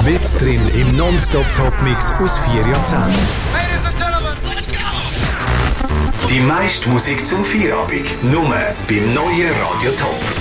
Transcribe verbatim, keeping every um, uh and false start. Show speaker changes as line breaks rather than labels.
Mit drin im Non-Stop-Top-Mix aus vier Jahrzehnten.
Ladies and Gentlemen, let's go!
Die meiste Musik zum Feierabend. Nur beim neuen Radio Top.